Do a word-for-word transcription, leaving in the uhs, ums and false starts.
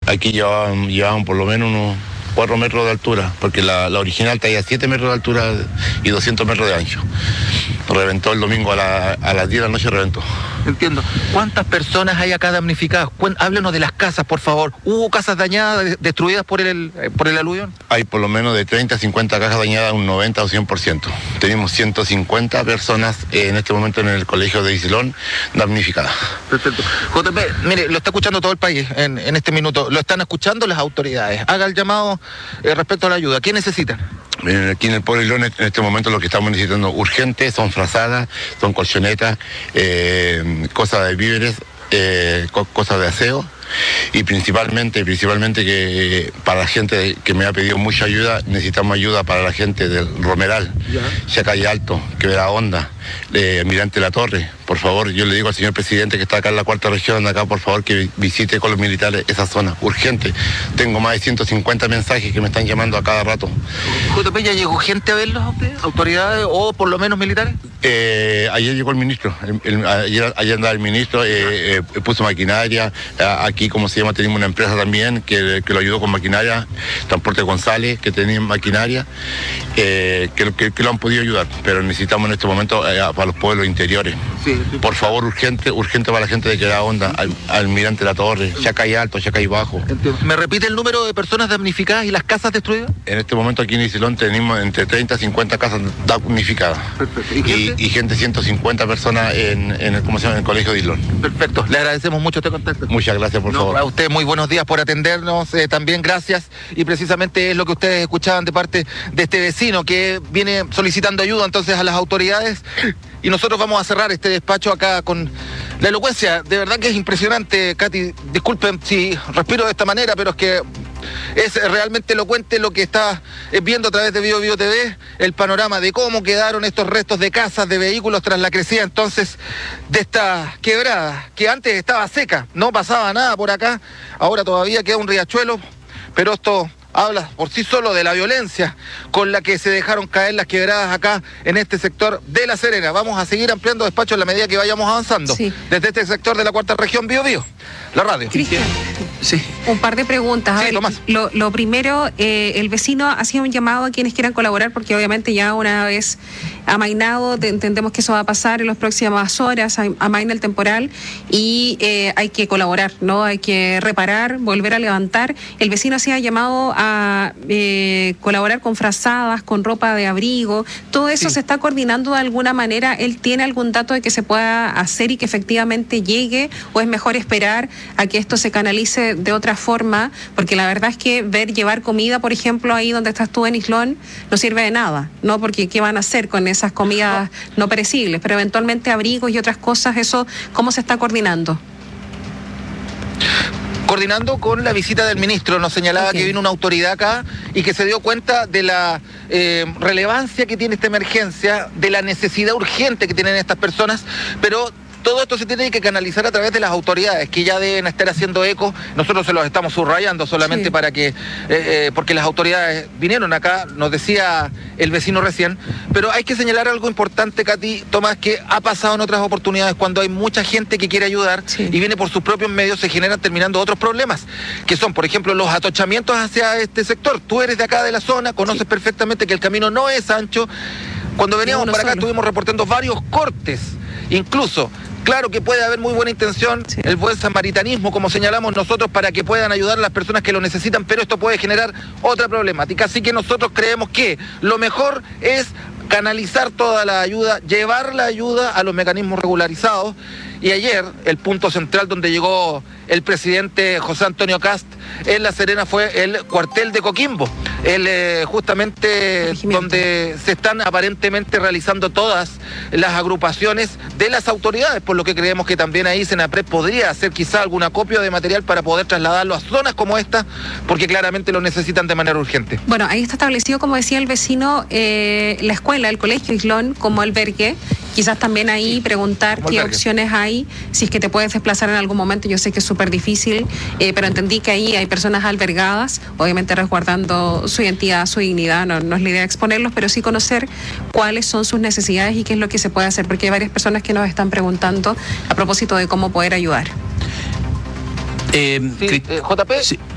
Aquí llevaban, llevaban por lo menos unos cuatro metros de altura, porque la, la original tenía siete metros de altura y doscientos metros de ancho. Reventó el domingo a, la, a las diez de la noche, reventó. Entiendo. ¿Cuántas personas hay acá damnificadas? Cuen- Háblenos de las casas, por favor. ¿Hubo casas dañadas, de- destruidas por el, eh, por el aluvión? Hay por lo menos de treinta a cincuenta cajas dañadas, un noventa o cien por ciento. Tenemos ciento cincuenta personas eh, en este momento en el colegio de Isilón damnificadas. Perfecto. J P, mire, lo está escuchando todo el país en, en este minuto. Lo están escuchando las autoridades. Haga el llamado eh, respecto a la ayuda. ¿Qué necesitan? Miren, aquí en el pueblo de Isilón en este momento lo que estamos necesitando urgente son frazadas, son colchonetas, eh, cosas de víveres, eh, co- cosas de aseo. Y principalmente, principalmente que para la gente que me ha pedido mucha ayuda, necesitamos ayuda para la gente del Romeral, ya calle Alto, Quebrada Honda, eh, Almirante La Torre. Por favor, yo le digo al señor presidente que está acá en la cuarta región, acá, por favor, que visite con los militares esa zona, urgente. Tengo más de ciento cincuenta mensajes que me están llamando a cada rato. J P, ¿ya llegó gente a verlos a ustedes? ¿Autoridades o por lo menos militares? Eh, ayer llegó el ministro, el, el, ayer, ayer andaba el ministro, eh, eh, puso maquinaria, eh, aquí como se llama tenemos una empresa también que, que lo ayudó con maquinaria, Transporte González, que tenía maquinaria, eh, que, que, que lo han podido ayudar, pero necesitamos en este momento eh, para los pueblos interiores. Sí, sí. Por favor, urgente, urgente para la gente de Quebrada Honda, al, Almirante La Torre, Chacay Alto, Chacay Bajo. Entiendo. ¿Me repite el número de personas damnificadas y las casas destruidas? En este momento aquí en Isilón tenemos entre treinta a cincuenta casas damnificadas. Perfecto. ¿Y Y, gente? y gente, ciento cincuenta personas en, en, el, ¿cómo se llama? En el colegio de Isilón. Perfecto. Le agradecemos mucho este contacto. Muchas gracias, por No, favor. a usted muy buenos días por atendernos, eh, también gracias, y precisamente es lo que ustedes escuchaban de parte de este vecino que viene solicitando ayuda entonces a las autoridades, y nosotros vamos a cerrar este despacho acá con la elocuencia. De verdad que es impresionante, Katy, disculpen si respiro de esta manera, pero es que es realmente elocuente lo que está viendo a través de Bio Bio T V, el panorama de cómo quedaron estos restos de casas, de vehículos tras la crecida entonces de esta quebrada, que antes estaba seca, no pasaba nada por acá, ahora todavía queda un riachuelo, pero esto habla por sí solo de la violencia con la que se dejaron caer las quebradas acá en este sector de La Serena. Vamos a seguir ampliando despachos en la medida que vayamos avanzando. Sí. Desde este sector de la cuarta región, Bio Bio, la radio. Cristian, Sí. un par de preguntas. A Sí, ver, Tomás. lo, lo primero, eh, el vecino hacía un llamado a quienes quieran colaborar, porque obviamente ya una vez amainado, te- entendemos que eso va a pasar en las próximas horas, am- amaina el temporal y eh, hay que colaborar, ¿no? Hay que reparar, volver a levantar. El vecino hacía llamado a eh, colaborar con frazadas, con ropa de abrigo. Todo eso Sí. se está coordinando de alguna manera. ¿Él tiene algún dato de que se pueda hacer y que efectivamente llegue, o es mejor esperar a que esto se canalice de otra forma? Porque la verdad es que ver llevar comida, por ejemplo, ahí donde estás tú en Islón, no sirve de nada, ¿no? Porque ¿qué van a hacer con esas comidas no perecibles? Pero eventualmente abrigos y otras cosas, ¿eso cómo se está coordinando? Coordinando con la visita del ministro, nos señalaba Ok. que vino una autoridad acá y que se dio cuenta de la eh, relevancia que tiene esta emergencia, de la necesidad urgente que tienen estas personas, pero todo esto se tiene que canalizar a través de las autoridades, que ya deben estar haciendo eco. Nosotros se los estamos subrayando solamente Sí. para que, eh, eh, porque las autoridades vinieron acá, nos decía el vecino recién, pero hay que señalar algo importante, Katy, Tomás, que ha pasado en otras oportunidades cuando hay mucha gente que quiere ayudar Sí. y viene por sus propios medios, se generan terminando otros problemas, que son, por ejemplo, los atochamientos hacia este sector. Tú eres de acá de la zona, conoces Sí. perfectamente que el camino no es ancho. Cuando veníamos uno para acá solo. estuvimos reportando varios cortes, incluso. Claro que puede haber muy buena intención, Sí. el buen samaritanismo, como señalamos nosotros, para que puedan ayudar a las personas que lo necesitan, pero esto puede generar otra problemática. Así que nosotros creemos que lo mejor es canalizar toda la ayuda, llevar la ayuda a los mecanismos regularizados. Y ayer, el punto central donde llegó el presidente José Antonio Kast en La Serena fue el cuartel de Coquimbo, el, eh, justamente Regimiento. donde se están aparentemente realizando todas las agrupaciones de las autoridades, por lo que creemos que también ahí Senapred podría hacer quizá algún acopio de material para poder trasladarlo a zonas como esta, porque claramente lo necesitan de manera urgente. Bueno, ahí está establecido, como decía el vecino, eh, la escuela, el colegio Islón como albergue. Quizás también ahí Sí, preguntar como qué albergue. opciones hay, si es que te puedes desplazar en algún momento. Yo sé que es súper difícil, eh, pero entendí que ahí hay personas albergadas, obviamente resguardando su identidad, su dignidad. No, no es la idea de exponerlos, pero sí conocer cuáles son sus necesidades y qué es lo que se puede hacer, porque hay varias personas que nos están preguntando a propósito de cómo poder ayudar. Eh, Sí, Cri- eh, J P, sí.